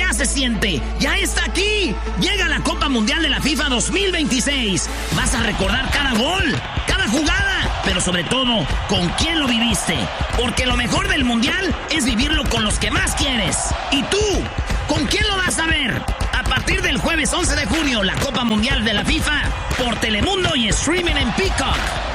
más se siente. ¡Ya está aquí! Llega la Copa Mundial de la FIFA 2026. Vas a recordar cada gol, cada jugada, pero sobre todo, con quién lo viviste. Porque lo mejor del Mundial es vivirlo con los que más quieres. ¿Y tú? ¿Con quién lo vas a ver? A partir del jueves 11 de junio, la Copa Mundial de la FIFA por Telemundo y streaming en Peacock.